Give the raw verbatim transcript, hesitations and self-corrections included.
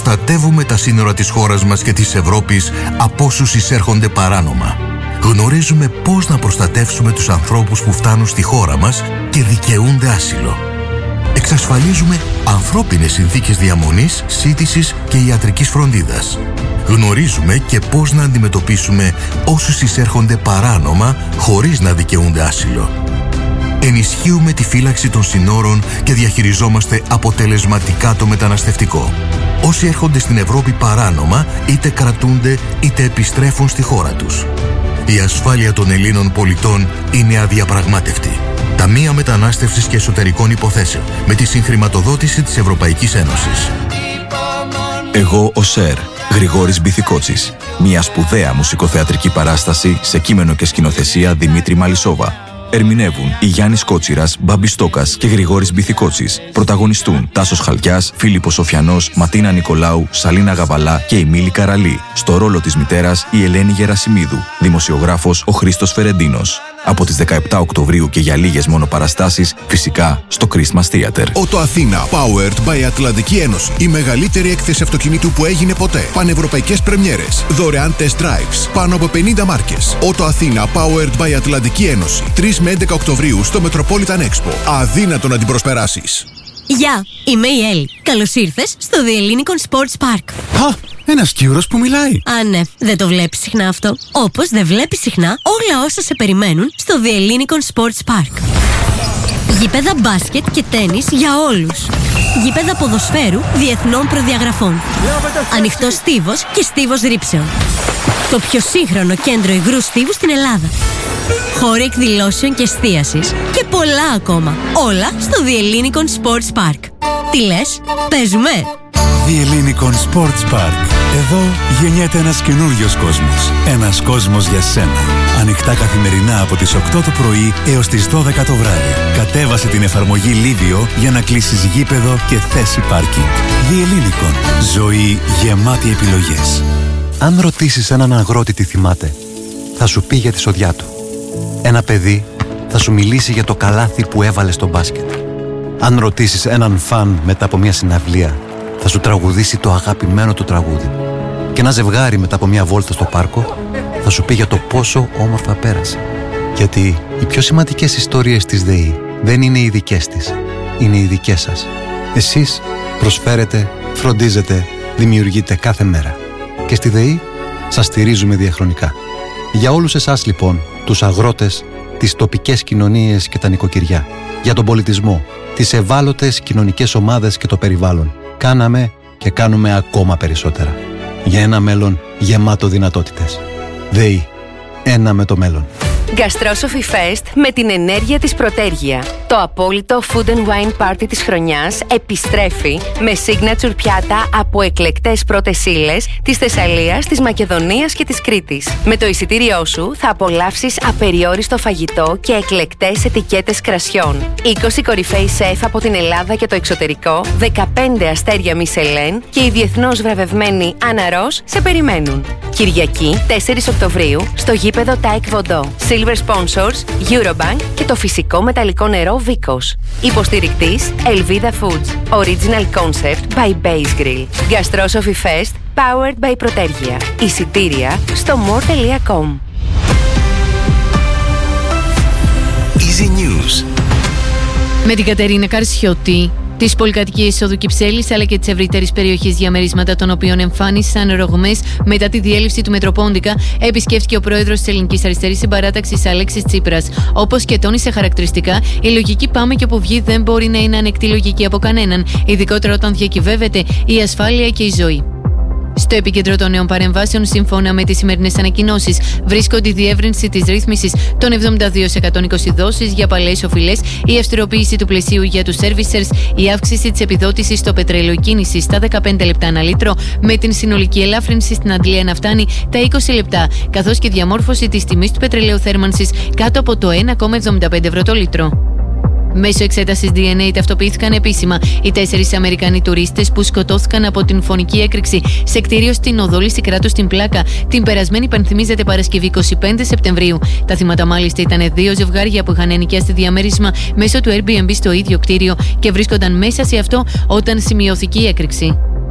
προστατεύουμε τα σύνορα της χώρας μας και της Ευρώπης από όσους εισέρχονται παράνομα. Γνωρίζουμε πώς να προστατεύσουμε τους ανθρώπους που φτάνουν στη χώρα μας και δικαιούνται άσυλο. Εξασφαλίζουμε ανθρώπινες συνθήκες διαμονής, σύντησης και ιατρικής φροντίδας. Γνωρίζουμε και πώς να αντιμετωπίσουμε όσους εισέρχονται παράνομα χωρίς να δικαιούνται άσυλο. Ενισχύουμε τη φύλαξη των συνόρων και διαχειριζόμαστε αποτελεσματικά το μεταναστευτικό. Όσοι έρχονται στην Ευρώπη παράνομα, είτε κρατούνται είτε επιστρέφουν στη χώρα τους. Η ασφάλεια των Ελλήνων πολιτών είναι αδιαπραγμάτευτη. Ταμεία Μετανάστευσης και Εσωτερικών Υποθέσεων, με τη συγχρηματοδότηση της Ευρωπαϊκής Ένωσης. Εγώ ο Σερ, Γρηγόρης Μπιθικότσης. Μια σπουδαία μουσικοθεατρική παράσταση σε κείμενο και σκηνοθεσία Δημήτρη Μαλισσόβα. Ερμηνεύουν η Γιάννης Κότσιρας, Μπάμπης Στόκας και Γρηγόρης Μπιθικότσης. Πρωταγωνιστούν Τάσος Χαλκιάς, Φίλιππος Σοφιανός, Ματίνα Νικολάου, Σαλίνα Γαβαλά και η Μίλη Καραλή. Στο ρόλο της μητέρας η Ελένη Γερασιμίδου. Δημοσιογράφος ο Χρήστος Φερεντίνος. Από τις δεκαεπτά Οκτωβρίου και για λίγες μόνο παραστάσεις, φυσικά στο Christmas Theater. Ότο Αθήνα, powered by Ατλαντική Ένωση. Η μεγαλύτερη έκθεση αυτοκινήτου που έγινε ποτέ. Πανευρωπαϊκές πρεμιέρες. Δωρεάν test drives. Πάνω από πενήντα μάρκες. Ότο Αθήνα, powered by Ατλαντική Ένωση. τρεις με έντεκα Οκτωβρίου στο Metropolitan Expo. Αδύνατο να την προσπεράσεις. Γεια, είμαι η Έλλη. Καλώς ήρθες στο The Hellinikon Sports Park. Α, ένας Κύρος που μιλάει. Α, ναι, δεν το βλέπεις συχνά αυτό. Όπως δεν βλέπεις συχνά όλα όσα σε περιμένουν στο The Hellinikon Sports Park. Γήπεδα μπάσκετ και τένις για όλους. Γήπεδα ποδοσφαίρου διεθνών προδιαγραφών. Ανοιχτός στίβος και στίβος ρήψεων. Το πιο σύγχρονο κέντρο υγρού στίβου στην Ελλάδα. Χώροι εκδηλώσεων και εστίασης και πολλά ακόμα. Όλα στο The Hellinikon Sports Park. Τι λες, παίζουμε? The Hellinikon Sports Park. Εδώ γεννιέται ένας καινούριος κόσμος. Ένας κόσμος για σένα. Ανοιχτά καθημερινά από τις οκτώ το πρωί έως τις δώδεκα το βράδυ. Κατέβασε την εφαρμογή Livio για να κλείσεις γήπεδο και θέση πάρκινγκ. The Hellinikon. Ζωή γεμάτη επιλογές. Αν ρωτήσεις έναν αγρότη τι θυμάται, θα σου πει για τη σοδιά του. Ένα παιδί θα σου μιλήσει για το καλάθι που έβαλε στο μπάσκετ. Αν ρωτήσεις έναν φαν μετά από μια συναυλία, θα σου τραγουδήσει το αγαπημένο του τραγούδι. Και ένα ζευγάρι μετά από μια βόλτα στο πάρκο θα σου πει για το πόσο όμορφα πέρασε. Γιατί οι πιο σημαντικές ιστορίες της ΔΕΗ δεν είναι οι δικές της, είναι οι δικές σας. Εσείς προσφέρετε, φροντίζετε, δημιουργείτε κάθε μέρα. Και στη ΔΕΗ σας στηρίζουμε διαχρονικά. Για όλους εσάς λοιπόν, τους αγρότες, τις τοπικές κοινωνίες και τα νοικοκυριά, για τον πολιτισμό, τις ευάλωτες κοινωνικές ομάδες και το περιβάλλον, κάναμε και κάνουμε ακόμα περισσότερα. Για ένα μέλλον γεμάτο δυνατότητες. ΔΕΗ. Ένα με το μέλλον. Gastrosophy Fest με την ενέργεια της Πρωτέργεια. Το απόλυτο food and wine party της χρονιάς επιστρέφει με signature πιάτα από εκλεκτές πρώτες ύλες της Θεσσαλίας, της Μακεδονίας και της Κρήτης. Με το εισιτήριό σου θα απολαύσεις απεριόριστο φαγητό και εκλεκτές ετικέτες κρασιών. είκοσι κορυφαίοι σεφ από την Ελλάδα και το εξωτερικό, δεκαπέντε αστέρια Μισελέν και η διεθνώς βραβευμένη Άννα Ρος σε περιμένουν. Κυριακή, τέσσερις Οκτωβρίου, στο γήπεδο Taek Vodo. Silver Sponsors, Eurobank και το φυσικό μεταλλικό νερό Vicos. Υποστηρικτής Elvida Foods. Original Concept by Base Grill. Gastrosophy Fest, powered by Πρωτέργεια. Εισιτήρια στο more τελεία com. Easy News. Με την Κατερίνα Καρσιώτη. Της πολυκατοικίας εισόδου Κυψέλης αλλά και της ευρύτερης περιοχής διαμερίσματα των οποίων εμφάνισαν ρογμές μετά τη διέλευση του Μετροπόντικα, επισκέφθηκε ο πρόεδρος της Ελληνικής Αριστερής Συμπαράταξης Αλέξης Τσίπρας. Όπως και τόνισε χαρακτηριστικά, η λογική πάμε και όπου βγει δεν μπορεί να είναι ανεκτή λογική από κανέναν, ειδικότερα όταν διακυβεύεται η ασφάλεια και η ζωή. Στο επίκεντρο των νέων παρεμβάσεων, σύμφωνα με τις σημερινές ανακοινώσεις, βρίσκονται η διεύρυνση της ρύθμισης των εβδομήντα δύο σε εκατόν είκοσι δόσεις για παλαιές οφειλές, η αυστηροποίηση του πλαισίου για τους servicers, η αύξηση της επιδότησης στο πετρέλαιο κίνηση στα δεκαπέντε λεπτά ανά λίτρο, με την συνολική ελάφρυνση στην αντλία να φτάνει τα είκοσι λεπτά, καθώς και διαμόρφωση της τιμής του πετρελαίου θέρμανσης κάτω από το ένα κόμμα εβδομήντα πέντε ευρώ το λίτρο. Μέσω εξέτασης ντι εν έι ταυτοποιήθηκαν επίσημα οι τέσσερις Αμερικανοί τουρίστες που σκοτώθηκαν από την φωνική έκρηξη σε κτίριο στην οδό Λυσικράτου στην Πλάκα την περασμένη, υπενθυμίζεται, Παρασκευή είκοσι πέντε Σεπτεμβρίου. Τα θύματα μάλιστα ήταν δύο ζευγάρια που είχαν ενοικιάσει διαμέρισμα μέσω του Airbnb στο ίδιο κτίριο και βρίσκονταν μέσα σε αυτό όταν σημειώθηκε η έκρηξη.